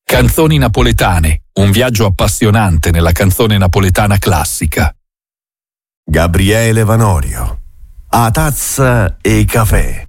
Canzoni napoletane, un viaggio appassionante nella canzone napoletana classica. Gabriele Vanorio, a tazza e caffè.